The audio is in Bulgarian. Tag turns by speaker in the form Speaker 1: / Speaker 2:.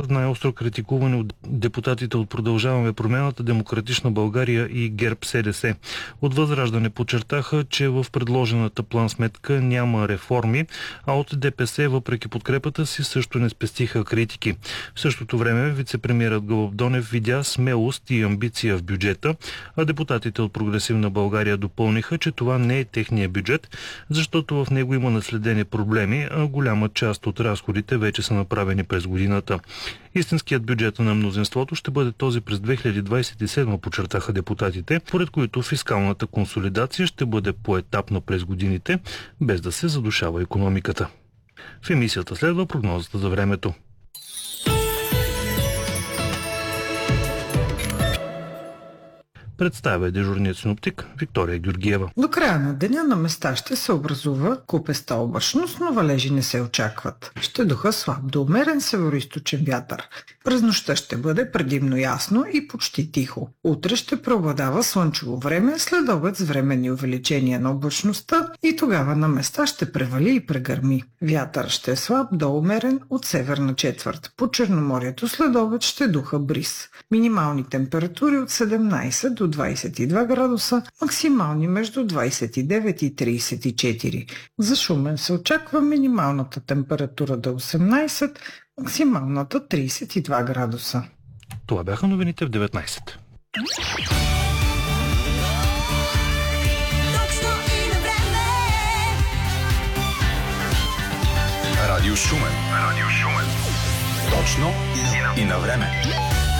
Speaker 1: най-остро критикувани от депутатите от Продължаваме промяната, Демократична България и ГЕРБ-СДС. От Възраждане подчертаха, че в предложената план-сметка няма реформи, а от ДПС, въпреки подкрепата си, също не спестиха критики. В същото време вицепремиерът Гълъб Донев видя смелост и амбиция в бюджета, а депутатите от Прогресивна България допълниха, че това не е техния бюджет, защото в него има наследени проблеми, а голяма част от разходите вече са направени през годината. Истинският бюджет на мнозинството ще бъде този през 2027, подчертаха депутатите, поред които фискалната консолидация ще бъде поетапна през годините, без да се задушава икономиката. В емисията следва прогнозата за времето. Представя дежурният синоптик Виктория Георгиева.
Speaker 2: До края на деня на места ще се образува купеста облачност, но валежи не се очакват. Ще духа слаб до умерен североизточен вятър. През нощта ще бъде предимно ясно и почти тихо. Утре ще преобладава слънчево време, след обед с временни увеличения на облачността и тогава на места ще превали и прегърми. Вятър ще е слаб до умерен от северна четвърт. По Черноморието след обед ще духа бриз. Минимални температури от 17 до 22 градуса, максимални между 29 и 34. За Шумен се очаква минималната температура до 18, максималната 32 градуса.
Speaker 1: Това бяха новините в 19.
Speaker 3: Радио Шумен. Точно и на време.